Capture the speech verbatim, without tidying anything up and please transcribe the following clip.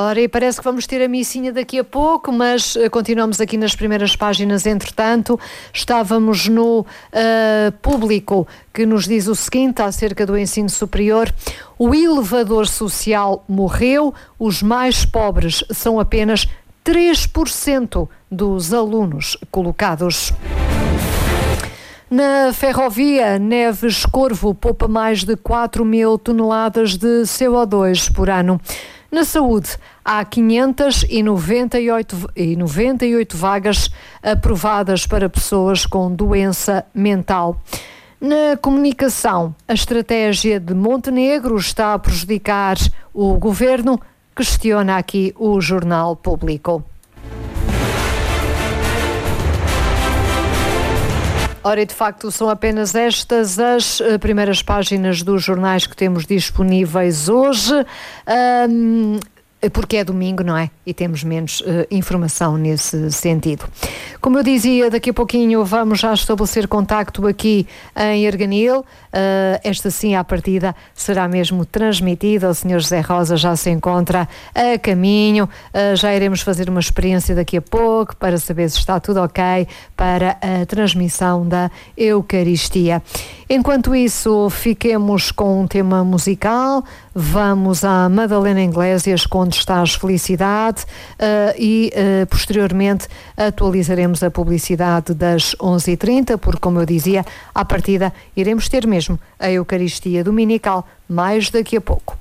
Ora, e parece que vamos ter a missinha daqui a pouco, mas uh, continuamos aqui nas primeiras páginas. Entretanto, estávamos no uh, Público, que nos diz o seguinte acerca do ensino superior: o elevador social morreu, os mais pobres são apenas três por cento dos alunos colocados. Na ferrovia, Neves Corvo poupa mais de quatro mil toneladas de C O dois por ano. Na saúde, há quinhentas e noventa e oito vagas aprovadas para pessoas com doença mental. Na comunicação, a estratégia de Montenegro está a prejudicar o governo, questiona aqui o Jornal Público. Ora, e de facto são apenas estas as primeiras páginas dos jornais que temos disponíveis hoje, um, porque é domingo, não é? E temos menos uh, informação nesse sentido. Como eu dizia, daqui a pouquinho vamos já estabelecer contacto aqui em Arganil. Uh, esta sim, à partida, será mesmo transmitida. O senhor José Rosa já se encontra a caminho. Uh, já iremos fazer uma experiência daqui a pouco para saber se está tudo ok para a transmissão da Eucaristia. Enquanto isso, fiquemos com um tema musical. Vamos à Madalena Iglesias, com Onde Estás Felicidade, uh, e uh, posteriormente atualizaremos a publicidade das onze e trinta, porque, como eu dizia, à partida iremos ter mesmo a Eucaristia Dominical mais daqui a pouco.